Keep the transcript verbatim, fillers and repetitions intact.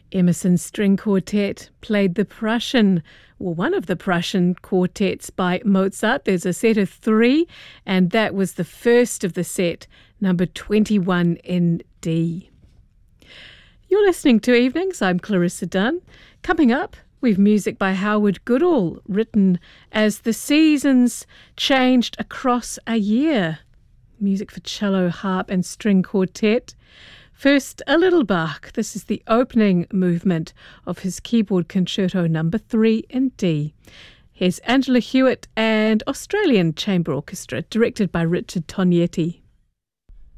Emerson String Quartet played the Prussian, well, one of the Prussian quartets by Mozart. There's a set of three, and that was the first of the set, number twenty-one in D. You're listening to Evenings. I'm Clarissa Dunn. Coming up, we've music by Howard Goodall, written as the seasons changed across a year. Music for cello, harp and string quartet. First, a little Bach. This is the opening movement of his keyboard concerto number three in D. Here's Angela Hewitt and Australian Chamber Orchestra, directed by Richard Tognetti.